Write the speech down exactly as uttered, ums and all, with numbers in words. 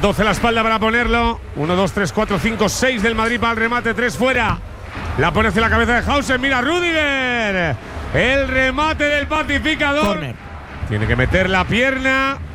doce la espalda para ponerlo. uno, dos, tres, cuatro, cinco, seis del Madrid para el remate. tres fuera. La pone hacia la cabeza de Hausen. Mira Rüdiger. El remate del pacificador. Corner. Tiene que meter la pierna.